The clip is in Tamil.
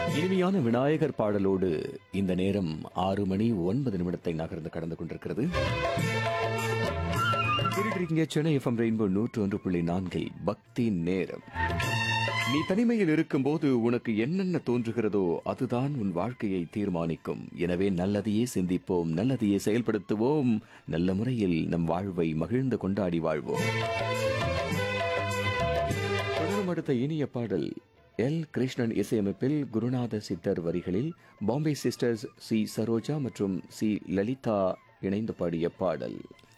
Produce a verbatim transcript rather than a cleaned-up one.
இனிமையான விநாயகர் பாடலோடு இந்த நேரம் ஆறு மணி ஒன்பது நிமிடத்தை நகர்ந்து கடந்து கொண்டிருக்கிறது. கேட்டுருக்கீங்க சென்னை எஃப்எம் ரெயின்போ நூற்று ஒன்று புள்ளி நான்கில் பக்தி நேரம். நீ தனிமையில் இருக்கும்போது உனக்கு என்னென்ன தோன்றுகிறதோ அதுதான் உன் வாழ்க்கையை தீர்மானிக்கும். எனவே நல்லதையே சிந்திப்போம், நல்லதையே செயல்படுத்துவோம், நல்ல முறையில் நம் வாழ்வை மகிழ்ந்து கொண்டாடி வாழ்வோம். தொடரும் அடுத்த இனிய பாடல் எல் கிருஷ்ணன் இசையமைப்பில் குருநாத சித்தர் வரிகளில் பாம்பே சிஸ்டர்ஸ் சி சரோஜா மற்றும் சி லலிதா இணைந்து பாடிய பாடல்.